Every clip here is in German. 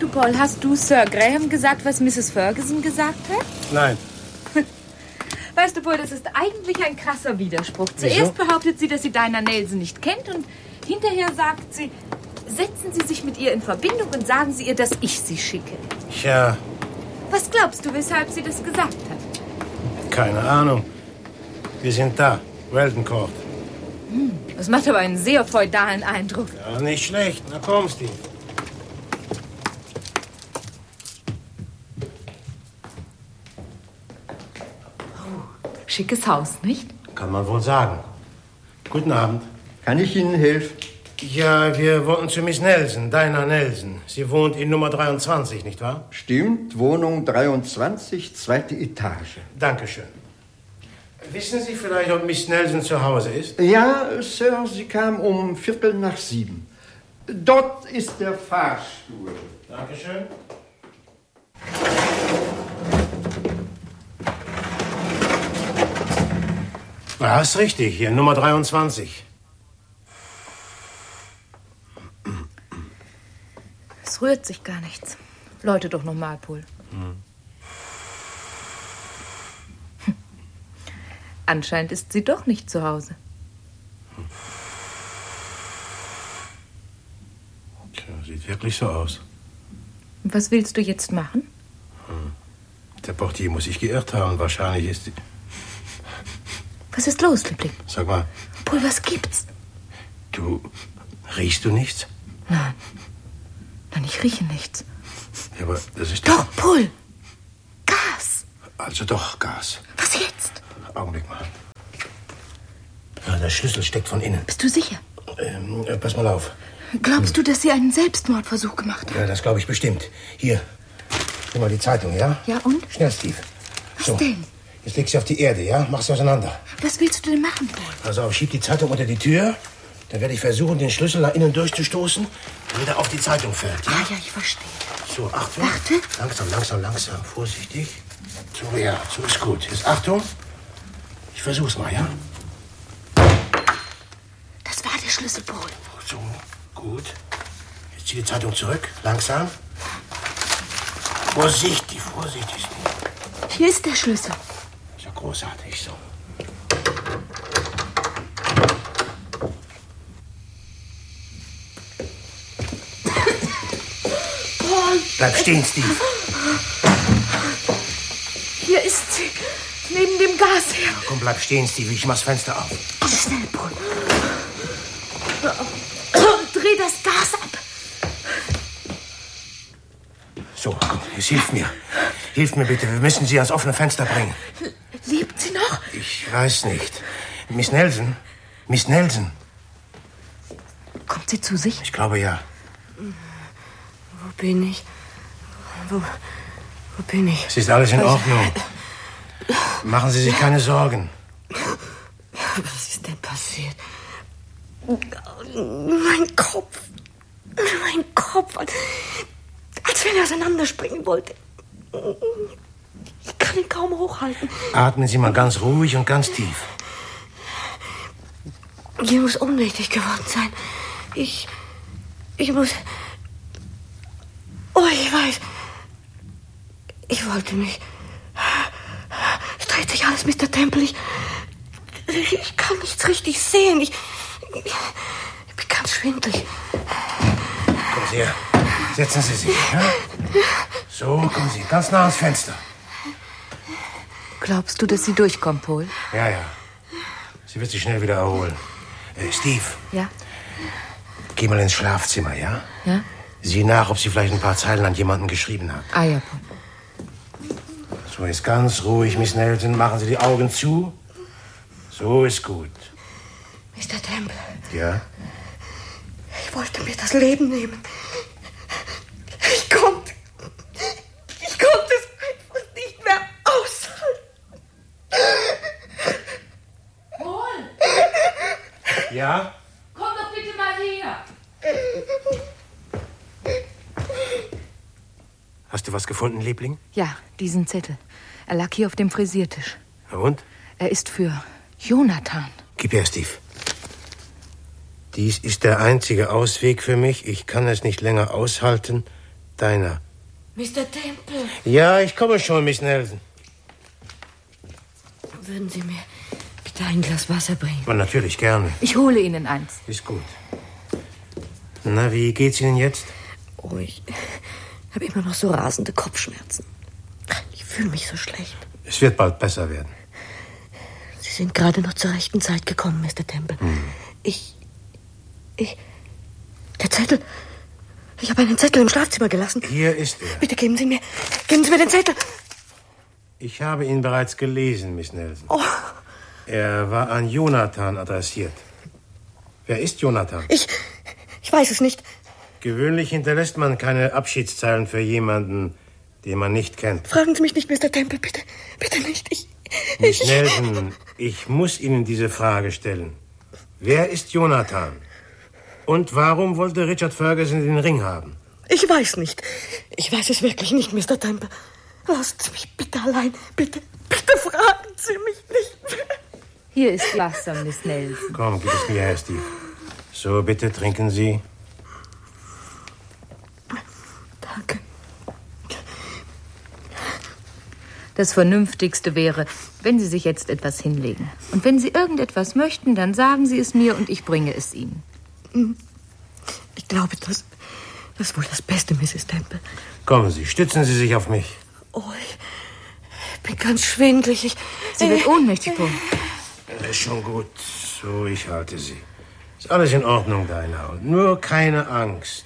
du, Paul, hast du Sir Graham gesagt, was Mrs. Ferguson gesagt hat? Nein. Weißt du, Paul, das ist eigentlich ein krasser Widerspruch. Wieso? Zuerst behauptet sie, dass sie Dinah Nelson nicht kennt und hinterher sagt sie, setzen Sie sich mit ihr in Verbindung und sagen Sie ihr, dass ich sie schicke. Tja, Was glaubst du, weshalb sie das gesagt hat? keine Ahnung. Wir sind da. Weldon Court. Das macht aber einen sehr feudalen Eindruck. Ja, nicht schlecht. Na komm, Steve. Schickes Haus, nicht? Kann man wohl sagen. Guten Abend. Kann ich Ihnen helfen? Ja, wir wollten zu Miss Nelson, Dinah Nelson. Sie wohnt in Nummer 23, nicht wahr? Stimmt, Wohnung 23, zweite Etage. Dankeschön. Wissen Sie vielleicht, ob Miss Nelson zu Hause ist? Ja, Sir, sie kam um 7:15. Dort ist der Fahrstuhl. Dankeschön. Ja, ist richtig. Hier, Nummer 23. Es rührt sich gar nichts. Läute doch nochmal, Paul. Anscheinend ist sie doch nicht zu Hause. Tja, sieht wirklich so aus. Und was willst du jetzt machen? Der Portier muss sich geirrt haben. Wahrscheinlich ist sie... Was ist los, Liebling? Sag mal, Paul, was gibt's? riechst du nichts? Nein, ich rieche nichts. Ja, aber das ist Doch, Paul! Gas! Also doch Gas. Was jetzt? Augenblick mal. Ja, der Schlüssel steckt von innen. Bist du sicher? Pass mal auf. Glaubst du, dass sie einen Selbstmordversuch gemacht hat? Ja, das glaube ich bestimmt. Hier, nimm mal die Zeitung, ja? Ja, und? Schnell, Steve. Was denn? Jetzt leg sie auf die Erde, ja? Mach sie auseinander. Was willst du denn machen, Paul? Pass auf, schieb die Zeitung unter die Tür. Dann werde ich versuchen, den Schlüssel nach innen durchzustoßen, damit er auf die Zeitung fällt. Ja? Ja, ich verstehe. So, Achtung. Warte. Langsam. Vorsichtig. So, ja, so ist gut. Jetzt Achtung. Ich versuch's mal, ja? Das war der Schlüssel, Paul. So, gut. Jetzt zieh die Zeitung zurück. Langsam. Vorsichtig. Hier ist der Schlüssel. Ist ja großartig, so. Paul! Bleib stehen, Steve. Hier ist sie. Neben dem Gasherd. Komm, bleib stehen, Steve. Ich mach's Fenster auf. Schnell, Paul. Dreh das Gas ab. So, komm, es hilft mir. Hilf mir bitte. Wir müssen sie ans offene Fenster bringen. Lebt sie noch? Ich weiß nicht. Miss Nelson? Miss Nelson? Kommt sie zu sich? Ich glaube, ja. Wo bin ich? Wo bin ich? Es ist alles in Ordnung. Machen Sie sich keine Sorgen. Was ist denn passiert? Mein Kopf. Als wenn er auseinanderspringen wollte. Ich kann ihn kaum hochhalten. Atmen Sie mal ganz ruhig und ganz tief. Ihr muss ohnmächtig geworden sein. Ich muss... Oh, ich weiß. Ich wollte mich... Es dreht sich alles, Mr. Temple. Ich kann nichts richtig sehen. Ich bin ganz schwindelig. Kommen Sie her. Setzen Sie sich. Ja? So, kommen Sie ganz nah ans Fenster. Glaubst du, dass sie durchkommt, Paul? Ja. Sie wird sich schnell wieder erholen. Steve. Ja? Geh mal ins Schlafzimmer, ja? Ja? Sieh nach, ob sie vielleicht ein paar Zeilen an jemanden geschrieben hat. Ah ja, Paul. So, ist ganz ruhig, Miss Nelson. Machen Sie die Augen zu. So ist gut. Mr. Temple. Ja? Ich wollte mir das Leben nehmen. Ich konnte es einfach nicht mehr aushalten. Paul! Ja? Komm doch bitte mal her! Hast du was gefunden, Liebling? Ja, diesen Zettel. Er lag hier auf dem Frisiertisch. Und? Er ist für Jonathan. Gib her, Steve. Dies ist der einzige Ausweg für mich. Ich kann es nicht länger aushalten. Dinah. Mr. Temple. Ja, ich komme schon, Miss Nelson. Würden Sie mir bitte ein Glas Wasser bringen? Aber natürlich, gerne. Ich hole Ihnen eins. Ist gut. Na, wie geht's Ihnen jetzt? Oh, ich habe immer noch so rasende Kopfschmerzen. Ich fühle mich so schlecht. Es wird bald besser werden. Sie sind gerade noch zur rechten Zeit gekommen, Mr. Temple. Der Zettel. Ich habe einen Zettel im Schlafzimmer gelassen. Hier ist er. Bitte geben Sie mir den Zettel. Ich habe ihn bereits gelesen, Miss Nelson. Oh. Er war an Jonathan adressiert. Wer ist Jonathan? Ich weiß es nicht. Gewöhnlich hinterlässt man keine Abschiedszeilen für jemanden, den man nicht kennt. Fragen Sie mich nicht, Mr. Temple, bitte. Bitte nicht. Miss Nelson, ich muss Ihnen diese Frage stellen. Wer ist Jonathan? Und warum wollte Richard Ferguson den Ring haben? Ich weiß nicht. Ich weiß es wirklich nicht, Mr. Temple. Lassen Sie mich bitte allein. Bitte fragen Sie mich nicht. Hier ist Wasser, Miss Nelson. Komm, gib es mir her, Steve. So, bitte trinken Sie. Danke. Das Vernünftigste wäre, wenn Sie sich jetzt etwas hinlegen. Und wenn Sie irgendetwas möchten, dann sagen Sie es mir und ich bringe es Ihnen. Ich glaube, das ist wohl das Beste, Mrs. Temple. Kommen Sie, stützen Sie sich auf mich. Oh, ich bin ganz schwindelig. Sie wird ohnmächtig, Paul. Ist schon gut. So, ich halte Sie. Ist alles in Ordnung, Dinah. Und nur keine Angst.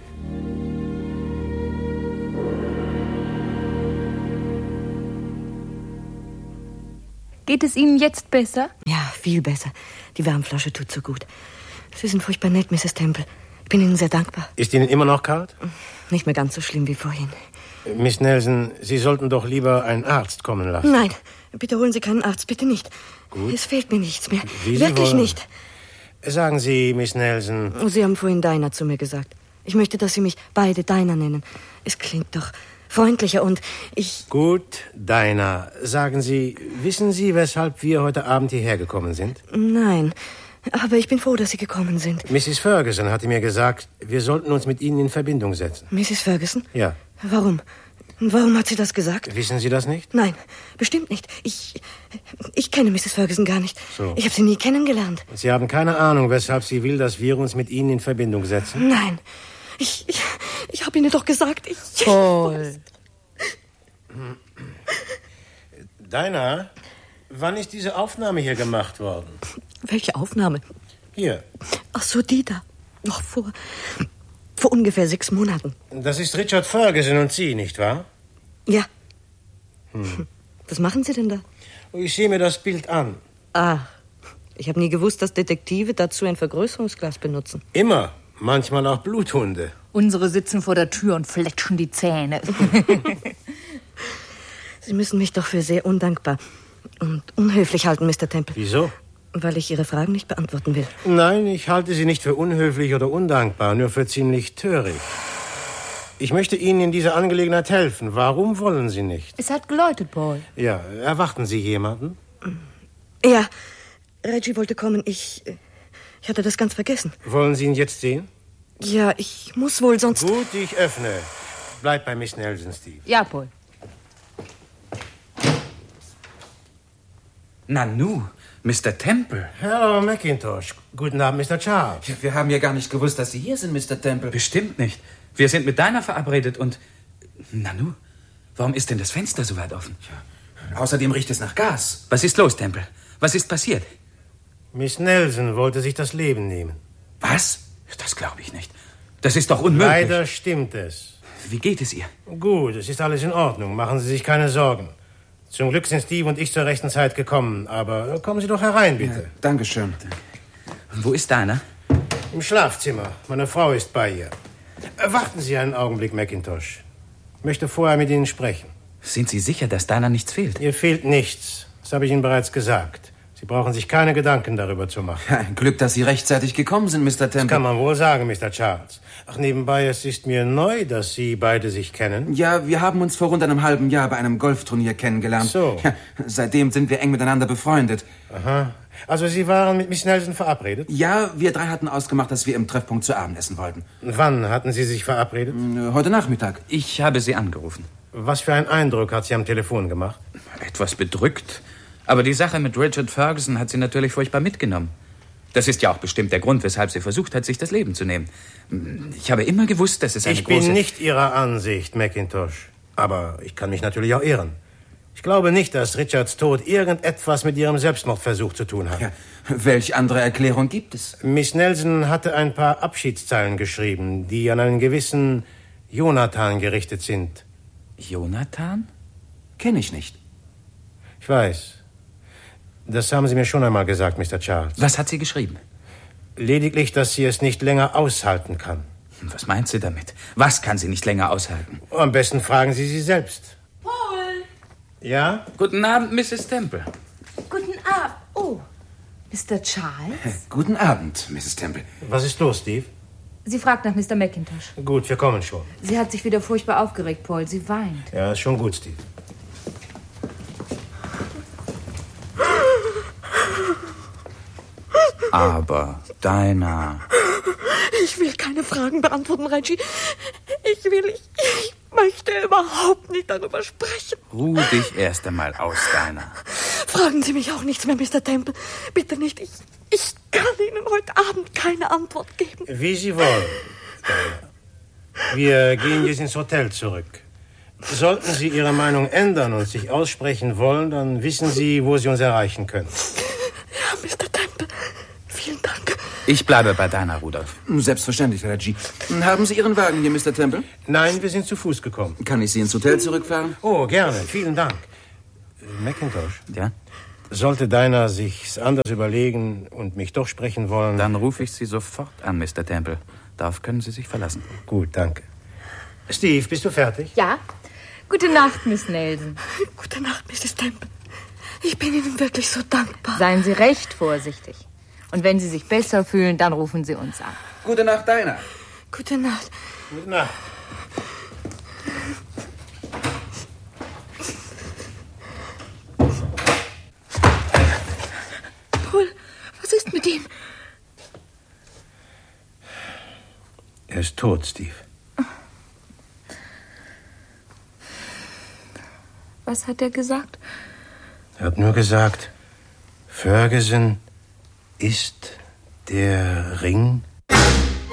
Geht es Ihnen jetzt besser? Ja, viel besser. Die Wärmflasche tut so gut. Sie sind furchtbar nett, Mrs. Temple. Ich bin Ihnen sehr dankbar. Ist Ihnen immer noch kalt? Nicht mehr ganz so schlimm wie vorhin. Miss Nelson, Sie sollten doch lieber einen Arzt kommen lassen. Nein, bitte holen Sie keinen Arzt, bitte nicht. Gut. Es fehlt mir nichts mehr. Wie Sie Wirklich wollen. nicht. Sagen Sie, Miss Nelson. Oh, Sie haben vorhin Dinah zu mir gesagt. Ich möchte, dass Sie mich beide Dinah nennen. Es klingt doch freundlicher und ich... Gut, Dinah. Sagen Sie, wissen Sie, weshalb wir heute Abend hierher gekommen sind? Nein, aber ich bin froh, dass Sie gekommen sind. Mrs. Ferguson hatte mir gesagt, wir sollten uns mit Ihnen in Verbindung setzen. Mrs. Ferguson? Ja. Warum? Warum hat sie das gesagt? Wissen Sie das nicht? Nein, bestimmt nicht. Ich kenne Mrs. Ferguson gar nicht. So. Ich habe sie nie kennengelernt. Sie haben keine Ahnung, weshalb sie will, dass wir uns mit Ihnen in Verbindung setzen? Nein, ich habe Ihnen doch gesagt, Paul. Dinah, wann ist diese Aufnahme hier gemacht worden? Welche Aufnahme? Hier. Ach so, die da. Noch vor ungefähr 6 Monaten. Das ist Richard Ferguson und Sie, nicht wahr? Ja. Was machen Sie denn da? Ich sehe mir das Bild an. Ah, ich habe nie gewusst, dass Detektive dazu ein Vergrößerungsglas benutzen. Immer. Manchmal auch Bluthunde. Unsere sitzen vor der Tür und fletschen die Zähne. Sie müssen mich doch für sehr undankbar und unhöflich halten, Mr. Temple. Wieso? Weil ich Ihre Fragen nicht beantworten will. Nein, ich halte Sie nicht für unhöflich oder undankbar, nur für ziemlich töricht. Ich möchte Ihnen in dieser Angelegenheit helfen. Warum wollen Sie nicht? Es hat geläutet, Paul. Ja, erwarten Sie jemanden? Ja, Reggie wollte kommen. Ich hatte das ganz vergessen. Wollen Sie ihn jetzt sehen? Ja, ich muss wohl sonst... Gut, ich öffne. Bleib bei Miss Nelson, Steve. Ja, Paul. Nanu, Mr. Temple. Hallo, McIntosh. Guten Abend, Mr. Charles. Wir haben ja gar nicht gewusst, dass Sie hier sind, Mr. Temple. Bestimmt nicht. Wir sind mit Dinah verabredet und... Nanu, warum ist denn das Fenster so weit offen? Außerdem riecht es nach Gas. Was ist los, Temple? Was ist passiert? Miss Nelson wollte sich das Leben nehmen. Was? Das glaube ich nicht. Das ist doch unmöglich. Leider stimmt es. Wie geht es ihr? Gut, es ist alles in Ordnung. Machen Sie sich keine Sorgen. Zum Glück sind Steve und ich zur rechten Zeit gekommen. Aber kommen Sie doch herein, bitte. Ja, Dankeschön. Wo ist Dinah? Im Schlafzimmer. Meine Frau ist bei ihr. Warten Sie einen Augenblick, McIntosh. Ich möchte vorher mit Ihnen sprechen. Sind Sie sicher, dass Dinah nichts fehlt? Ihr fehlt nichts. Das habe ich Ihnen bereits gesagt. Sie brauchen sich keine Gedanken darüber zu machen. Ja, ein Glück, dass Sie rechtzeitig gekommen sind, Mr. Temple. Das kann man wohl sagen, Mr. Charles. Ach, nebenbei, es ist mir neu, dass Sie beide sich kennen. Ja, wir haben uns vor rund einem halben Jahr bei einem Golfturnier kennengelernt. So. Ja, seitdem sind wir eng miteinander befreundet. Aha. Also Sie waren mit Miss Nelson verabredet? Ja, wir drei hatten ausgemacht, dass wir im Treffpunkt zu Abend essen wollten. Wann hatten Sie sich verabredet? Heute Nachmittag. Ich habe Sie angerufen. Was für einen Eindruck hat sie am Telefon gemacht? Etwas bedrückt. Aber die Sache mit Richard Ferguson hat sie natürlich furchtbar mitgenommen. Das ist ja auch bestimmt der Grund, weshalb sie versucht hat, sich das Leben zu nehmen. Ich habe immer gewusst, dass es eine große... Ich bin nicht Ihrer Ansicht, Mackintosh. Aber ich kann mich natürlich auch irren. Ich glaube nicht, dass Richards Tod irgendetwas mit Ihrem Selbstmordversuch zu tun hat. Ja, welche andere Erklärung gibt es? Miss Nelson hatte ein paar Abschiedszeilen geschrieben, die an einen gewissen Jonathan gerichtet sind. Jonathan? Kenne ich nicht. Ich weiß. Das haben Sie mir schon einmal gesagt, Mr. Charles. Was hat sie geschrieben? Lediglich, dass sie es nicht länger aushalten kann. Was meint sie damit? Was kann sie nicht länger aushalten? Am besten fragen Sie sie selbst. Paul! Ja? Guten Abend, Mrs. Temple. Guten Abend. Oh, Mr. Charles? Guten Abend, Mrs. Temple. Was ist los, Steve? Sie fragt nach Mr. Mackintosh. Gut, wir kommen schon. Sie hat sich wieder furchtbar aufgeregt, Paul. Sie weint. Ja, ist schon gut, Steve. Aber, Dinah... Ich will keine Fragen beantworten, Reggie. Ich möchte überhaupt nicht darüber sprechen. Ruh dich erst einmal aus, Dinah. Fragen Sie mich auch nichts mehr, Mr. Temple. Bitte nicht. Ich kann Ihnen heute Abend keine Antwort geben. Wie Sie wollen. Wir gehen jetzt ins Hotel zurück. Sollten Sie Ihre Meinung ändern und sich aussprechen wollen, dann wissen Sie, wo Sie uns erreichen können. Ja, Mr. Temple, vielen Dank. Ich bleibe bei Dinah, Rudolph. Selbstverständlich, Reggie. Haben Sie Ihren Wagen hier, Mr. Temple? Nein, wir sind zu Fuß gekommen. Kann ich Sie ins Hotel zurückfahren? Oh, gerne. Vielen Dank. Mackintosh, Ja? sollte Dinah sich's anders überlegen und mich doch sprechen wollen... Dann rufe ich Sie sofort an, Mr. Temple. Darauf können Sie sich verlassen. Gut, danke. Steve, bist du fertig? Ja? Gute Nacht, Miss Nelson. Gute Nacht, Mrs. Temple. Ich bin Ihnen wirklich so dankbar. Seien Sie recht vorsichtig. Und wenn Sie sich besser fühlen, dann rufen Sie uns an. Gute Nacht, Dinah. Gute Nacht. Gute Nacht. Paul, was ist mit ihm? Er ist tot, Steve. Was hat er gesagt? Er hat nur gesagt, Ferguson ist der Ring